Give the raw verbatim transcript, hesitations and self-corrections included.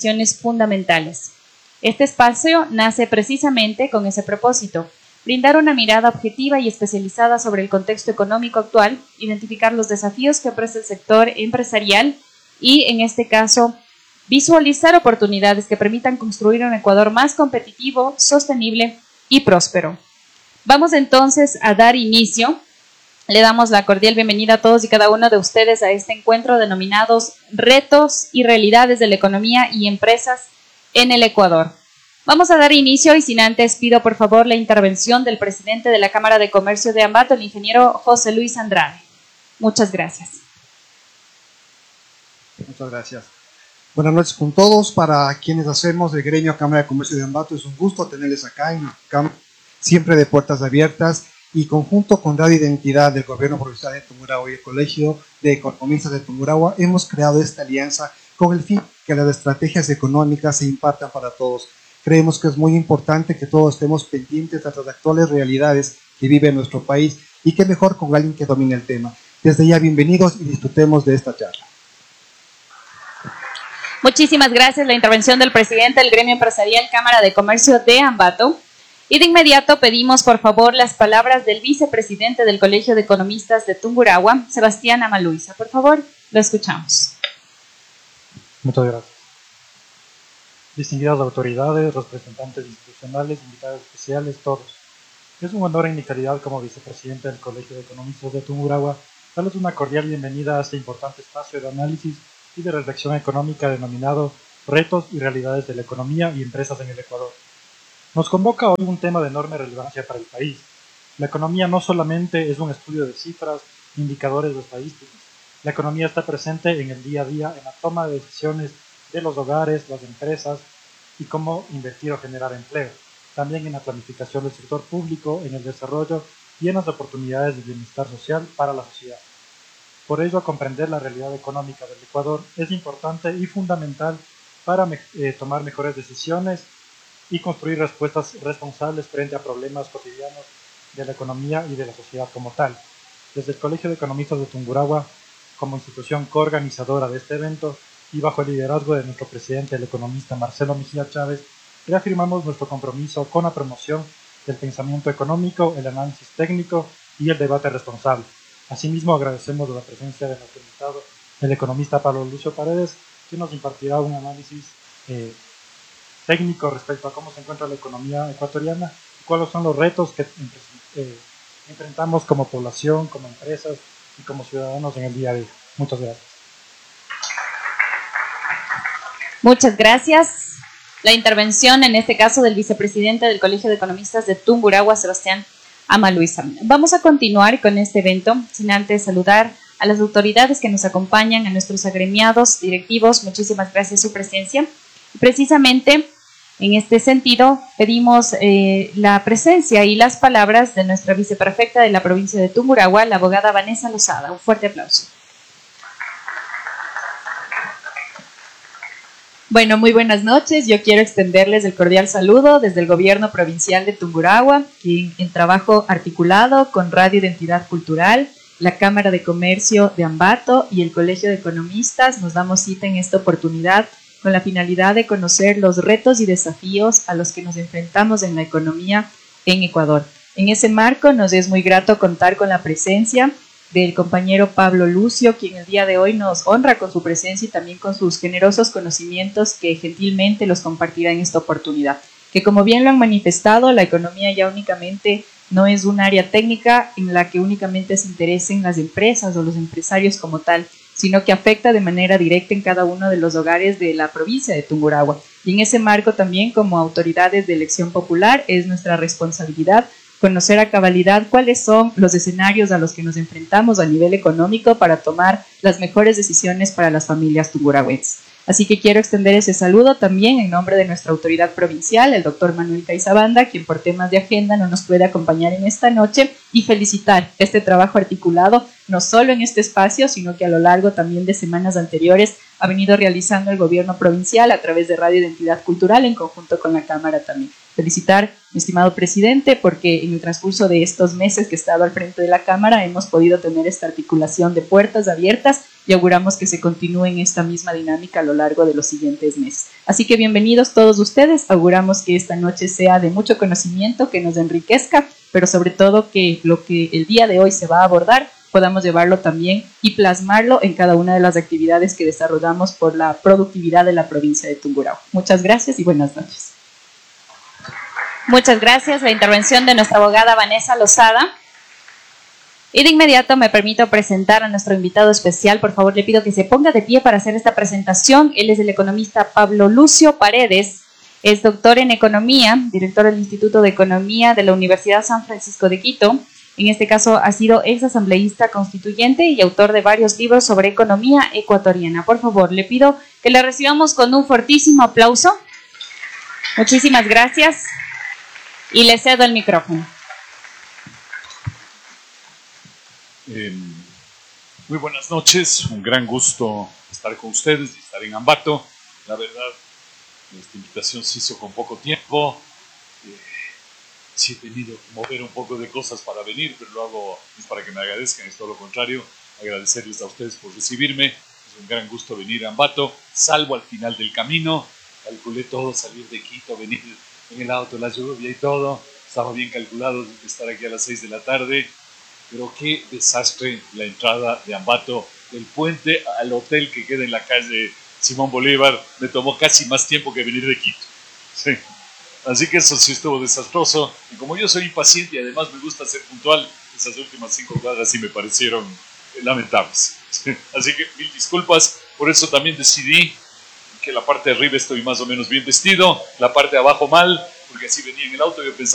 cuestiones fundamentales. Este espacio nace precisamente con ese propósito: brindar una mirada objetiva y especializada sobre el contexto económico actual, identificar los desafíos que ofrece el sector empresarial y, en este caso, visualizar oportunidades que permitan construir un Ecuador más competitivo, sostenible y próspero. Vamos entonces a dar inicio. Le damos la cordial bienvenida a todos y cada uno de ustedes a este encuentro denominados Retos y Realidades de la Economía y Empresas en el Ecuador. Vamos a dar inicio y sin antes pido por favor la intervención del presidente de la Cámara de Comercio de Ambato, el ingeniero José Luis Andrade. Muchas gracias. Muchas gracias. Buenas noches con todos. Para quienes hacemos el gremio Cámara de Comercio de Ambato, es un gusto tenerles acá en Cámara, siempre de puertas abiertas, y conjunto con Radio Identidad del Gobierno Provincial de Tungurahua y el Colegio de Economistas de Tungurahua, hemos creado esta alianza con el fin de que las estrategias económicas se impartan para todos. Creemos que es muy importante que todos estemos pendientes de las actuales realidades que vive nuestro país, y qué mejor con alguien que domine el tema. Desde ya, bienvenidos y disfrutemos de esta charla. Muchísimas gracias. La intervención del presidente del Gremio Empresarial Cámara de Comercio de Ambato. Y de inmediato pedimos por favor las palabras del vicepresidente del Colegio de Economistas de Tungurahua, Sebastián Amaluiza. Por favor, lo escuchamos. Muchas gracias. Distinguidas autoridades, representantes institucionales, invitados especiales, todos. Es un honor y mi calidad como vicepresidente del Colegio de Economistas de Tungurahua darles una cordial bienvenida a este importante espacio de análisis y de reflexión económica denominado Retos y Realidades de la Economía y Empresas en el Ecuador. Nos convoca hoy un tema de enorme relevancia para el país. La economía no solamente es un estudio de cifras, indicadores o estadísticas. La economía está presente en el día a día, en la toma de decisiones de los hogares, las empresas y cómo invertir o generar empleo. También en la planificación del sector público, en el desarrollo y en las oportunidades de bienestar social para la sociedad. Por ello, comprender la realidad económica del Ecuador es importante y fundamental para eh, tomar mejores decisiones y construir respuestas responsables frente a problemas cotidianos de la economía y de la sociedad como tal. Desde el Colegio de Economistas de Tungurahua, como institución coorganizadora de este evento y bajo el liderazgo de nuestro presidente, el economista Marcelo Mejía Chávez, reafirmamos nuestro compromiso con la promoción del pensamiento económico, el análisis técnico y el debate responsable. Asimismo, agradecemos la presencia de nuestro invitado, el economista Pablo Lucio Paredes, que nos impartirá un análisis eh, técnico respecto a cómo se encuentra la economía ecuatoriana y cuáles son los retos que eh, enfrentamos como población, como empresas y como ciudadanos en el día a día. Muchas gracias. Muchas gracias. La intervención, en este caso, del vicepresidente del Colegio de Economistas de Tungurahua, Sebastián Amaluiza. Vamos a continuar con este evento, sin antes saludar a las autoridades que nos acompañan, a nuestros agremiados, directivos. Muchísimas gracias por su presencia. Precisamente en este sentido pedimos eh, la presencia y las palabras de nuestra viceprefecta de la provincia de Tungurahua, la abogada Vanessa Lozada. Un fuerte aplauso. Bueno, muy buenas noches. Yo quiero extenderles el cordial saludo desde el Gobierno Provincial de Tungurahua, quien en trabajo articulado con Radio Identidad Cultural, la Cámara de Comercio de Ambato y el Colegio de Economistas nos damos cita en esta oportunidad con la finalidad de conocer los retos y desafíos a los que nos enfrentamos en la economía en Ecuador. En ese marco nos es muy grato contar con la presencia del compañero Pablo Lucio, quien el día de hoy nos honra con su presencia y también con sus generosos conocimientos que gentilmente los compartirá en esta oportunidad. Que como bien lo han manifestado, la economía ya únicamente no es un área técnica en la que únicamente se interesen las empresas o los empresarios como tal, sino que afecta de manera directa en cada uno de los hogares de la provincia de Tungurahua. Y en ese marco también, como autoridades de elección popular, es nuestra responsabilidad conocer a cabalidad cuáles son los escenarios a los que nos enfrentamos a nivel económico para tomar las mejores decisiones para las familias tungurahuenses. Así que quiero extender ese saludo también en nombre de nuestra autoridad provincial, el doctor Manuel Caizabanda, quien por temas de agenda no nos puede acompañar en esta noche, y felicitar este trabajo articulado, no solo en este espacio, sino que a lo largo también de semanas anteriores ha venido realizando el gobierno provincial a través de Radio Identidad Cultural en conjunto con la Cámara también. Felicitar, mi estimado presidente, porque en el transcurso de estos meses que he estado al frente de la Cámara hemos podido tener esta articulación de puertas abiertas y auguramos que se continúe en esta misma dinámica a lo largo de los siguientes meses. Así que bienvenidos todos ustedes, auguramos que esta noche sea de mucho conocimiento, que nos enriquezca, pero sobre todo que lo que el día de hoy se va a abordar podamos llevarlo también y plasmarlo en cada una de las actividades que desarrollamos por la productividad de la provincia de Tungurahua. Muchas gracias y buenas noches. Muchas gracias. La intervención de nuestra abogada Vanessa Lozada. Y de inmediato me permito presentar a nuestro invitado especial. Por favor, le pido que se ponga de pie para hacer esta presentación. Él es el economista Pablo Lucio Paredes. Es doctor en Economía, director del Instituto de Economía de la Universidad San Francisco de Quito. En este caso ha sido ex asambleísta constituyente y autor de varios libros sobre economía ecuatoriana. Por favor, le pido que le recibamos con un fortísimo aplauso. Muchísimas gracias. Y le cedo el micrófono. Eh, muy buenas noches, un gran gusto estar con ustedes y estar en Ambato. La verdad, esta invitación se hizo con poco tiempo. Eh, sí he tenido que mover un poco de cosas para venir, pero lo hago es para que me agradezcan, es todo lo contrario. Agradecerles a ustedes por recibirme. Es un gran gusto venir a Ambato, salvo al final del camino. Calculé todo, salir de Quito, venir en el auto, la lluvia y todo. Estaba bien calculado estar aquí a las seis de la tarde. Pero qué desastre la entrada de Ambato, del puente al hotel que queda en la calle Simón Bolívar. Me tomó casi más tiempo que venir de Quito. Sí. Así que eso sí estuvo desastroso. Y como yo soy impaciente y además me gusta ser puntual, esas últimas cinco cuadras sí me parecieron lamentables. Sí. Así que mil disculpas. Por eso también decidí que la parte de arriba estoy más o menos bien vestido, la parte de abajo mal, porque así venía en el auto y yo pensaba